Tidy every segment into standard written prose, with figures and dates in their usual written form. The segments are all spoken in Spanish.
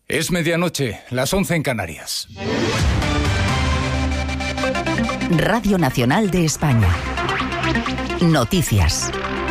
Es medianoche, las 11 en Canarias. Radio Nacional de España. Noticias.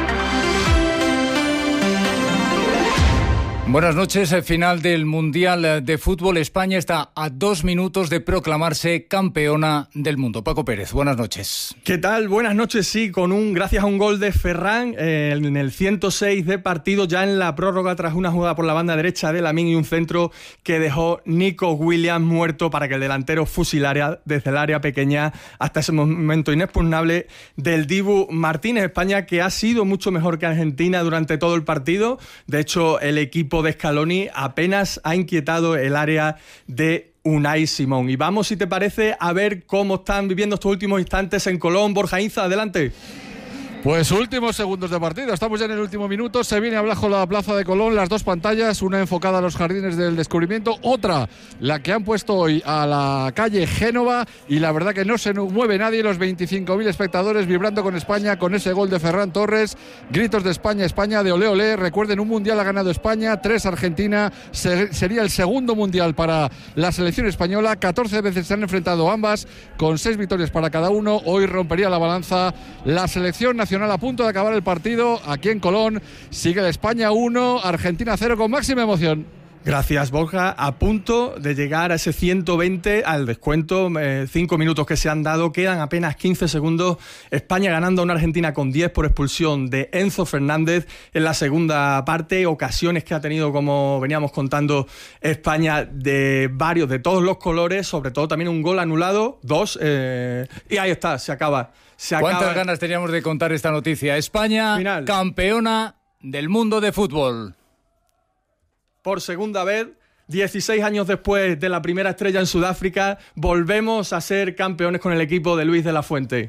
Buenas noches. Final del Mundial de Fútbol. España está a 2 minutos de proclamarse campeona del mundo. Paco Pérez, buenas noches. ¿Qué tal? Buenas noches, sí, gracias a un gol de Ferran en el 106 de partido, ya en la prórroga, tras una jugada por la banda derecha de Lamine y un centro que dejó Nico Williams muerto para que el delantero fusilara desde el área pequeña hasta ese momento inexpugnable del Dibu Martínez. España, que ha sido mucho mejor que Argentina durante todo el partido. De hecho, el equipo de Scaloni apenas ha inquietado el área de Unai Simón. Y vamos, si te parece, a ver cómo están viviendo estos últimos instantes en Colón. Borja Inza, adelante. Pues últimos segundos de partido, estamos ya en el último minuto, se viene abajo la plaza de Colón, las dos pantallas, una enfocada a los jardines del descubrimiento, otra la que han puesto hoy a la calle Génova, y la verdad que no se mueve nadie, los 25.000 espectadores vibrando con España, con ese gol de Ferran Torres, gritos de España, España, de olé olé. Recuerden, un mundial ha ganado España, 3 Argentina, sería el segundo mundial para la selección española, 14 veces se han enfrentado ambas, con 6 victorias para cada uno. Hoy rompería la balanza la selección nacional a punto de acabar el partido aquí en Colón. Sigue el España 1, Argentina 0 con máxima emoción. Gracias, Borja. A punto de llegar a ese 120 al descuento, 5 minutos que se han dado, quedan apenas 15 segundos. España ganando a una Argentina con 10 por expulsión de Enzo Fernández en la segunda parte. Ocasiones que ha tenido, como veníamos contando, España de todos los colores, sobre todo también un gol anulado, 2, y ahí está, se acaba. ¿Cuántas ganas teníamos de contar esta noticia? España, final, campeona del mundo de fútbol. Por segunda vez, 16 años después de la primera estrella en Sudáfrica, volvemos a ser campeones con el equipo de Luis de la Fuente.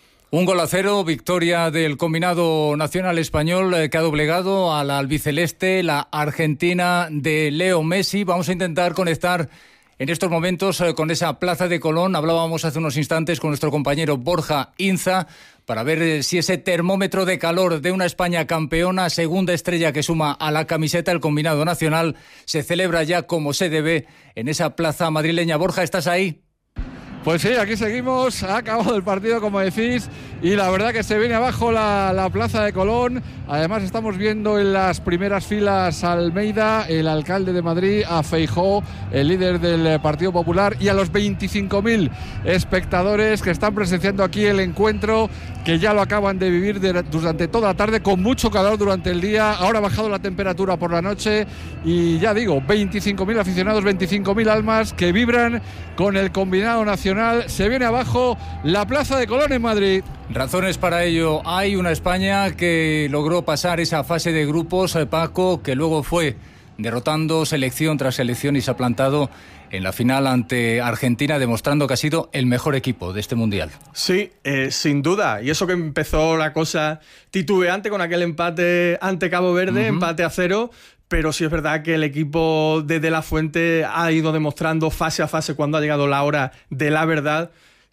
1-0, victoria del combinado nacional español que ha doblegado a la albiceleste, la Argentina de Leo Messi. Vamos a intentar conectar en estos momentos con esa plaza de Colón. Hablábamos hace unos instantes con nuestro compañero Borja Inza para ver si ese termómetro de calor de una España campeona, segunda estrella que suma a la camiseta el combinado nacional, se celebra ya como se debe en esa plaza madrileña. Borja, ¿estás ahí? Pues sí, aquí seguimos, ha acabado el partido, como decís, y la verdad que se viene abajo la plaza de Colón. Además estamos viendo en las primeras filas a Almeida, el alcalde de Madrid, a Feijóo, el líder del Partido Popular, y a los 25.000 espectadores que están presenciando aquí el encuentro, que ya lo acaban de vivir durante toda la tarde, con mucho calor durante el día. Ahora ha bajado la temperatura por la noche y ya digo, 25.000 aficionados, 25.000 almas que vibran con el combinado nacional. Se viene abajo la plaza de Colón en Madrid. Razones para ello. Hay una España que logró pasar esa fase de grupos, Paco, que luego fue derrotando selección tras selección y se ha plantado en la final ante Argentina, demostrando que ha sido el mejor equipo de este Mundial. Sí, sin duda. Y eso que empezó la cosa titubeante con aquel empate ante Cabo Verde, empate a 0. Pero sí es verdad que el equipo de la Fuente ha ido demostrando fase a fase, cuando ha llegado la hora de la verdad,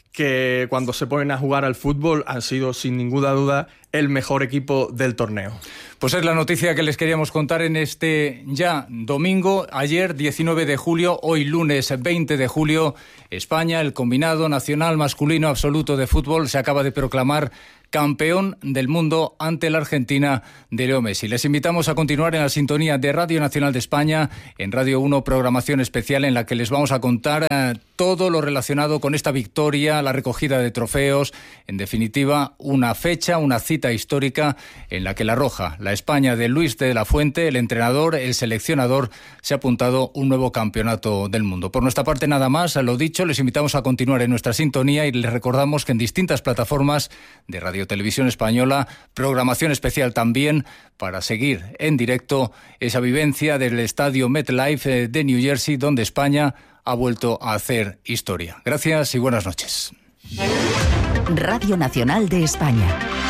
que cuando se ponen a jugar al fútbol han sido sin ninguna duda el mejor equipo del torneo. Pues es la noticia que les queríamos contar en este ya domingo. Ayer 19 de julio, hoy lunes 20 de julio, España, el combinado nacional masculino absoluto de fútbol, se acaba de proclamar campeón del mundo ante la Argentina de Leo Messi. Les invitamos a continuar en la sintonía de Radio Nacional de España, en Radio 1, programación especial en la que les vamos a contar todo lo relacionado con esta victoria, la recogida de trofeos, en definitiva, una fecha, una cita histórica en la que la Roja, la España de Luis de la Fuente, el entrenador, el seleccionador, se ha apuntado un nuevo campeonato del mundo. Por nuestra parte, nada más. Lo dicho, les invitamos a continuar en nuestra sintonía y les recordamos que en distintas plataformas de Radio Televisión Española, programación especial también para seguir en directo esa vivencia del estadio MetLife de New Jersey, donde España ha vuelto a hacer historia. Gracias y buenas noches. Radio Nacional de España.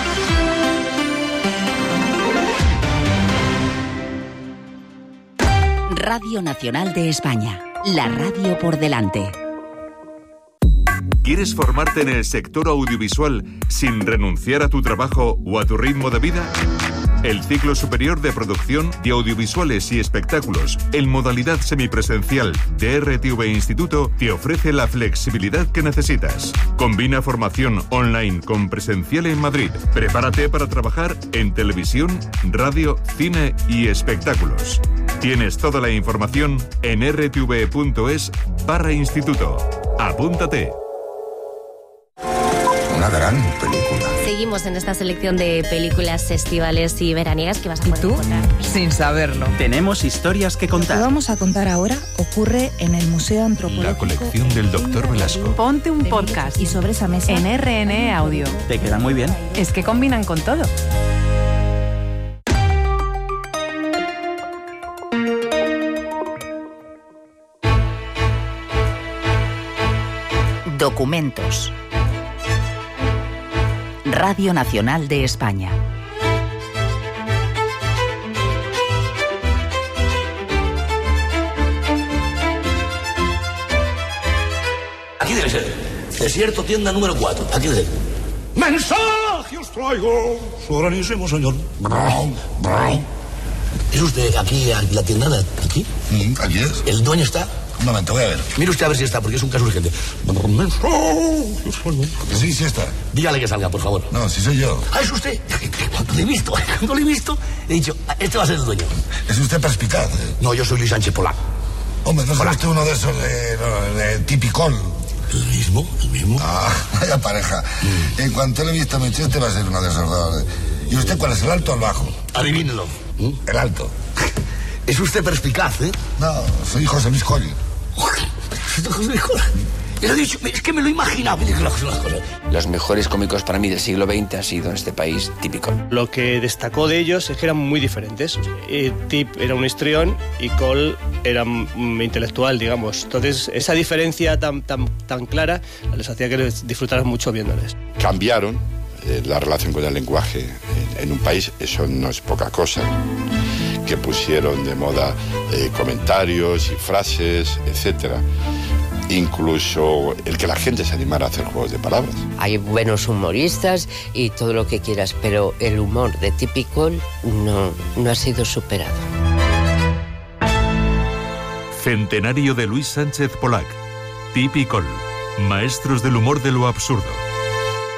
Radio Nacional de España. La radio por delante. ¿Quieres formarte en el sector audiovisual sin renunciar a tu trabajo o a tu ritmo de vida? el ciclo superior de producción de audiovisuales y espectáculos en modalidad semipresencial de RTV Instituto te ofrece la flexibilidad que necesitas. Combina formación online con presencial en Madrid. Prepárate para trabajar en televisión, radio, cine y espectáculos. Tienes toda la información en rtv.es/instituto. Apúntate. Una gran película. Seguimos en esta selección de películas estivales y veraniegas que vas a poder encontrar. Sin saberlo. Tenemos historias que contar. Lo que vamos a contar ahora ocurre en el Museo Antropológico. La colección del Dr. Velasco. Ponte un podcast. Y sobre esa mesa en RNE Audio. Te quedan muy bien. Es que combinan con todo. Documentos. Radio Nacional de España. Aquí debe ser. Desierto, tienda número 4. Aquí debe ser. ¡Mensaje os traigo! Sobranísimo, señor. ¿Es usted aquí, la tienda de aquí? Aquí es. ¿El dueño está? Un momento, voy a ver. Mire usted a ver si está, porque es un caso urgente. Sí, sí está. Dígale que salga, por favor. No, sí soy yo. Ah, es usted. Cuando le he visto, he dicho, este va a ser el dueño. Es usted perspicaz. No, yo soy Luis Sánchez Polá. Hombre, ¿no será usted uno de esos de Tipicol? ¿El mismo? Ah, vaya pareja. En cuanto le he visto a Meche, este va a ser uno de esos dos. ¿Y usted cuál es, el alto o el bajo? Adivínelo. El alto. Es usted perspicaz, ¿eh? No, soy José Luis Colli. Le he dicho, es que me lo imaginaba. Los mejores cómicos para mí del siglo XX han sido en este país típico. Lo que destacó de ellos es que eran muy diferentes. Tip era un histrión y Cole era un intelectual, digamos. Entonces, esa diferencia tan clara les hacía que les disfrutaran mucho viéndoles. Cambiaron la relación con el lenguaje en un país, eso no es poca cosa. Que pusieron de moda comentarios y frases, etcétera. Incluso el que la gente se animara a hacer juegos de palabras. Hay buenos humoristas y todo lo que quieras, pero el humor de Tipicol no ha sido superado. Centenario de Luis Sánchez Polac. Tipicol. Maestros del humor de lo absurdo.